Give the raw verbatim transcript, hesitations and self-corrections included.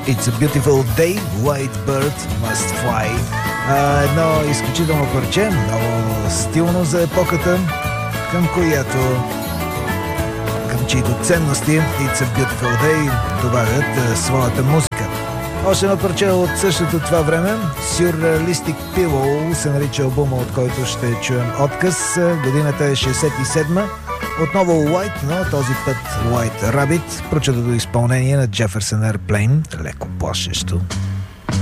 It's a Beautiful Day, White Bird Must Fly. А, едно изключително парче, много стилно за епохата, към която, към чието ценности It's a Beautiful Day добавят а, своята музика. Още едно парче от същото това време, Surrealistic Pillow се нарича албума, от който ще чуем отказ. Годината е шейсет и седма. Отново White, но този път White Rabbit, прочетото изпълнение на Jefferson Airplane, леко плашещо.